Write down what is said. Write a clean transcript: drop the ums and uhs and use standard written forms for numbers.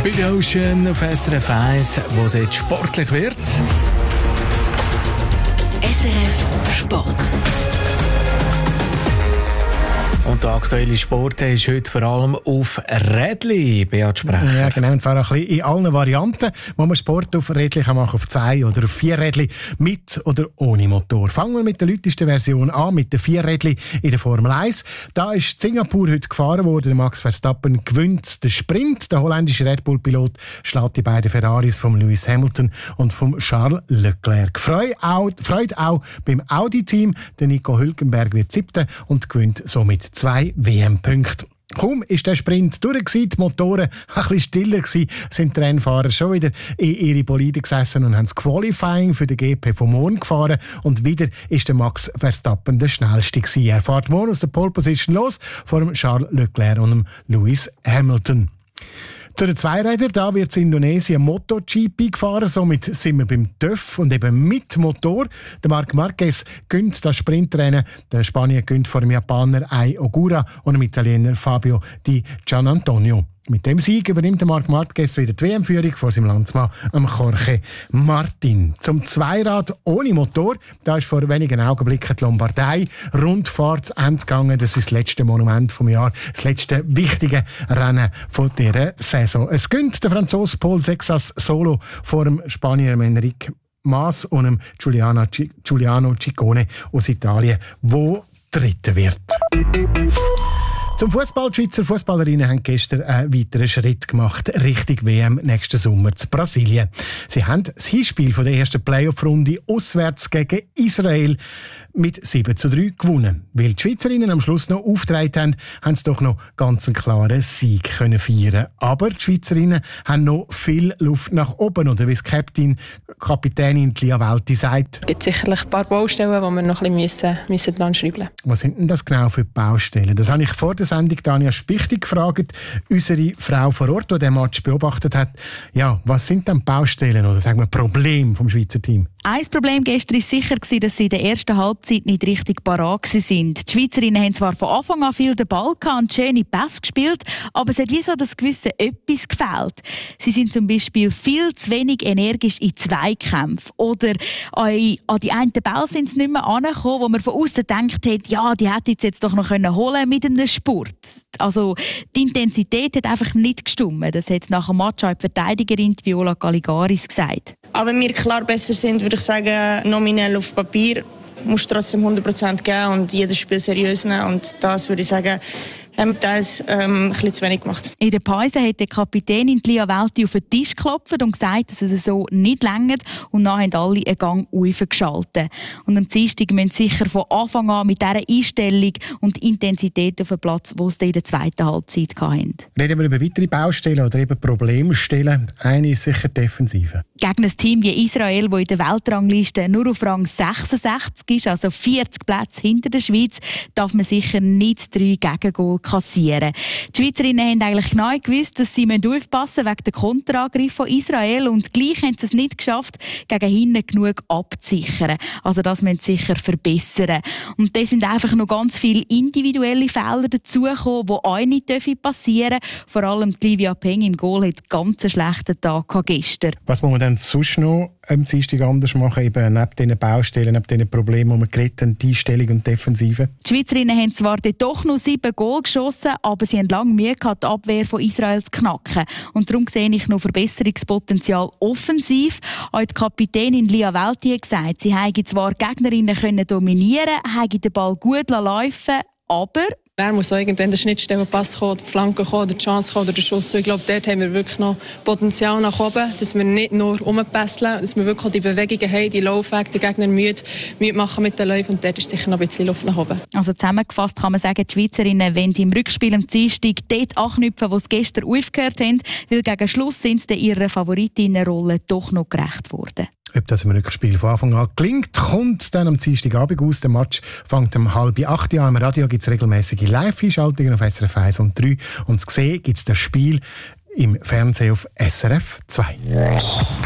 Billy Ocean auf SRF 1, wo es jetzt sportlich wird. SRF Sport. Und der aktuelle Sport ist heute vor allem auf Rädli, Beat Sprecher. Ja, genau, und zwar auch ein bisschen in allen Varianten, wo man Sport auf Rädli machen kann, auf 2 oder auf 4 Rädli, mit oder ohne Motor. Fangen wir mit der lautesten Version an, mit den 4 Rädli in der Formel 1. Da ist Singapur heute gefahren worden. Max Verstappen gewinnt den Sprint. Der holländische Red Bull-Pilot schlägt die beiden Ferraris von Lewis Hamilton und von Charles Leclerc. Freut auch beim Audi-Team. Der Nico Hülkenberg wird 7. und gewinnt somit 2 WM-Punkte. Kaum ist der Sprint durch, die Motoren ein bisschen stiller gewesen, sind die Rennfahrer schon wieder in ihre Boliden gesessen und haben das Qualifying für den GP von morgen gefahren. Und wieder ist der Max Verstappen der schnellste gewesen. Er fährt morgen aus der Pole Position los vor dem Charles Leclerc und dem Lewis Hamilton. Zu den Zweirädern, da wird in Indonesien MotoGP gefahren, somit sind wir beim TÜV und eben mit Motor. Der Marc Marquez gönnt das Sprintrennen, der Spanier gönnt vor dem Japaner Ai Ogura und dem Italiener Fabio Di Gianantonio. Mit dem Sieg übernimmt der Marc Marquez wieder die WM-Führung vor seinem Landsmann Jorge Martin. Zum Zweirad ohne Motor, da ist vor wenigen Augenblicken die Lombardei-Rundfahrt zu Ende gegangen. Das ist das letzte Monument vom Jahr, das letzte wichtige Rennen von dieser Saison. Es gönnt der Franzose Paul Sexas Solo vor dem Spanier Enric Mas und dem Giuliano Ciccone aus Italien, wo Dritter wird. Zum Fußball. Die Schweizer Fußballerinnen haben gestern einen weiteren Schritt gemacht Richtung WM nächsten Sommer zu Brasilien. Sie haben das Hinspiel von der ersten Playoff-Runde auswärts gegen Israel mit 7:3 gewonnen. Weil die Schweizerinnen am Schluss noch aufgetragen haben, haben sie doch noch ganz einen klaren Sieg können feiern. Aber die Schweizerinnen haben noch viel Luft nach oben. Oder wie es Kapitänin Lia Welti sagt. Es gibt sicherlich ein paar Baustellen, die wir noch ein bisschen dran schrauben müssen. Was sind denn das genau für Baustellen? Das habe ich vor der Sendung Tanja Spichtig gefragt, unsere Frau vor Ort, die den Match beobachtet hat. Ja, was sind denn Baustellen oder sagen wir Probleme vom Schweizer Team? Ein Problem gestern war sicher, dass sie in der ersten Halbzeit nicht richtig parat waren. Die Schweizerinnen haben zwar von Anfang an viel den Ball und schöne Pässe gespielt, aber es hat wie so das gewisse Etwas gefehlt. Sie sind zum Beispiel viel zu wenig energisch in Zweikämpfen. Oder an die einen Ball sind sie nicht mehr angekommen, wo man von außen gedacht hat, ja, die hätte jetzt doch noch holen mit einem Spurt. Also die Intensität hat einfach nicht gestimmt. Das hat nach dem Match auch die Verteidigerin Viola Caligaris gesagt. Aber wenn wir klar besser sind, würde ich sagen, nominell auf Papier, musst du trotzdem 100% geben und jedes Spiel seriös nehmen. Und das würde ich sagen, haben wir teils ein bisschen zu wenig gemacht. In der Pause hat die Kapitänin Lia Welti auf den Tisch geklopft und gesagt, dass es so nicht reicht. Und dann haben alle einen Gang aufgeschaltet. Und am Dienstag müssen sie sicher von Anfang an mit dieser Einstellung und Intensität auf den Platz, die sie in der zweiten Halbzeit hatten. Reden wir über weitere Baustellen oder eben Problemstellen. Eine ist sicher die Defensive. Gegen ein Team wie Israel, das in der Weltrangliste nur auf Rang 66 ist, also 40 Plätze hinter der Schweiz, darf man sicher nicht 3 Gegengol kassieren. Die Schweizerinnen haben eigentlich genau gewusst, dass sie aufpassen müssen wegen der Konterangriffe von Israel und gleich haben sie es nicht geschafft, gegen hinten genug abzusichern. Also das müssen sie sicher verbessern. Und da sind einfach noch ganz viele individuelle Fehler dazugekommen, die auch nicht passieren dürfen. Vor allem die Livia Peng im Goal hat einen ganz schlechten Tag gestern. Was muss man denn sonst noch am Dienstag anders machen, eben neben diesen Baustellen, neben diesen Problemen, die wir geredet haben, die Einstellung und Defensive? Die Schweizerinnen haben zwar doch noch 7 Goal geschossen, aber sie haben lange Mühe gehabt, die Abwehr von Israel zu knacken. Und darum sehe ich noch Verbesserungspotenzial offensiv. Auch die Kapitänin Lia Welti hat gesagt, sie hätten zwar Gegnerinnen können dominieren, hätten den Ball gut laufen, aber er muss auch irgendwann der Schnittstellenpass kommen, die Flanke kommen, die Chance kommen oder der Schuss. Ich glaube, dort haben wir wirklich noch Potenzial nach oben, dass wir nicht nur rumpässeln, dass wir wirklich die Bewegungen haben, die Laufwege, die Gegner müde machen mit den Läufen. Und dort ist sicher noch ein bisschen Luft nach oben. Also zusammengefasst kann man sagen, die Schweizerinnen, wenn sie im Rückspiel am Dienstag dort anknüpfen, wo sie gestern aufgehört haben, weil gegen Schluss sind sie ihrer Favoritinnenrolle doch noch gerecht worden. Ob das im Rückspiel von Anfang an gelingt, kommt dann am Dienstagabend aus. Der Match fängt um 7:30 an. Im Radio gibt es regelmäßige Live-Einschaltungen auf SRF 1 und 3. Und zu sehen gibt es das Spiel im Fernsehen auf SRF 2.